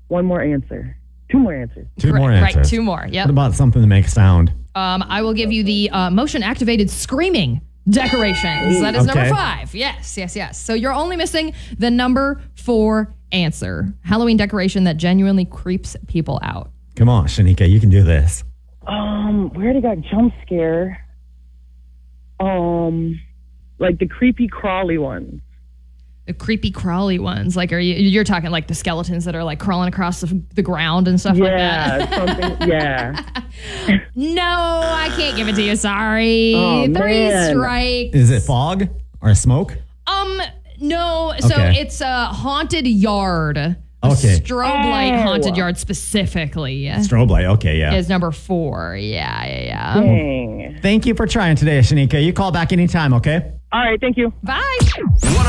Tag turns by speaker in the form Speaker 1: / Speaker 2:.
Speaker 1: One more answer. Two more answers.
Speaker 2: Two more answers.
Speaker 3: Right, two more. Yep.
Speaker 2: What about something to make a sound?
Speaker 3: I will give you the motion-activated screaming decorations. That is
Speaker 2: Okay.
Speaker 3: number 5. Yes. So you're only missing the number 4 answer. Halloween decoration that genuinely creeps people out.
Speaker 2: Come on, Shanika, you can do this.
Speaker 1: We already got jump scare. Like the creepy crawly ones.
Speaker 3: The creepy crawly ones. Like, you're talking like the skeletons that are like crawling across the ground and stuff like that?
Speaker 1: Something. Yeah.
Speaker 3: No, I can't give it to you. Sorry.
Speaker 1: Oh,
Speaker 3: 3
Speaker 1: man.
Speaker 3: strikes.
Speaker 2: Is it fog or smoke?
Speaker 3: No. So
Speaker 2: Okay.
Speaker 3: it's a haunted yard. A
Speaker 2: Okay.
Speaker 3: strobe light haunted yard specifically.
Speaker 2: Strobe light. Okay, yeah.
Speaker 3: Is number 4. Yeah.
Speaker 1: Dang.
Speaker 2: Thank you for trying today, Shanika. You call back anytime, okay?
Speaker 1: All right. Thank you.
Speaker 3: Bye.